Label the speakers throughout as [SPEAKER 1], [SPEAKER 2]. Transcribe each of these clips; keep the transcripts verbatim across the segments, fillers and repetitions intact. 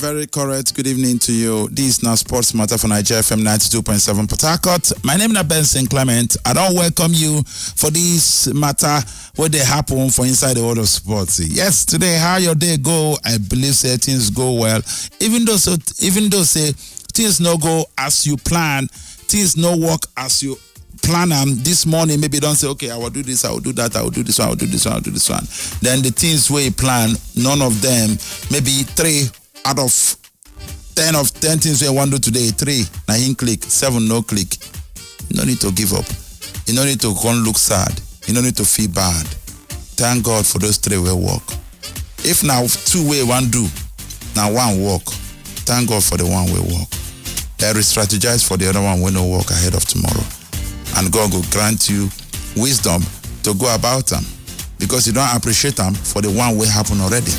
[SPEAKER 1] very correct. Good evening to you. This is now Sports Matter for Nigeria F M ninety-two point seven Port Harcourt. My name is Benson Clement. I don't welcome you for this matter where they happen for inside the world of sports. Yes, today how your day go? I believe say things go well. Even though so, even though say things no go as you plan, things no work as you plan them this morning. Maybe don't say, okay, I will do this, I will do that, I will do this one, I will do this one, I will do this one. Then the things where you plan, none of them, maybe three out of ten of ten things we want to do today, three, now in click, seven no click. You don't need to give up. You don't need to go and look sad. You don't need to feel bad. Thank God for those three will work. If now two way one do, now one work. Thank God for the one will work. They re-strategize for the other one will not work ahead of tomorrow. And God will grant you wisdom to go about them, because you don't appreciate them for the one way happen already.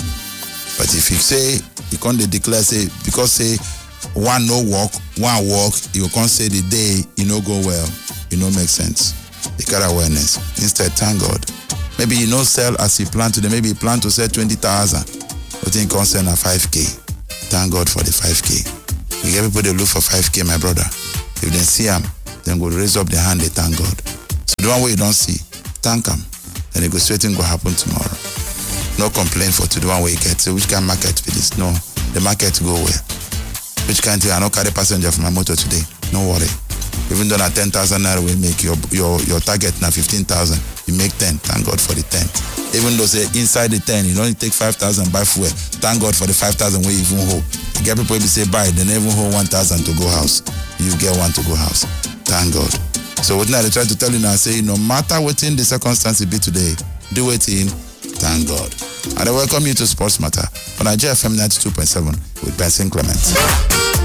[SPEAKER 1] But if you say, you can't declare, say, because say one no work, one work, you can't say the day you know go well, you know make sense. You got awareness. Instead, thank God. Maybe you know sell as you plan today, maybe you plan to sell twenty thousand, but you can't sell a five K. Thank God for the five K. We get people they look for five K, my brother. If they see them, then go raise up their hand, they thank God. So the one way you don't see, thank them. Then it go straight and go happen tomorrow. No complaint for today, one way you get. So which kind of market for this? No, the market go where? Which kind of thing? I don't carry passenger for my motor today. No worry. Even though na ten thousand naira will make your your your target na fifteen thousand, you make ten. Thank God for the ten. Even though say inside the ten, you only take five thousand buy fuel. Thank God for the five thousand where you even hold. You get people who say buy, they never hold one thousand to go house. You get one to go house. Thank God. So what now they try to tell you now, say no matter what in the circumstances be today, do it in thank God. And I welcome you to Sports Matter on Nigeria F M ninety-two point seven with Benson Clement.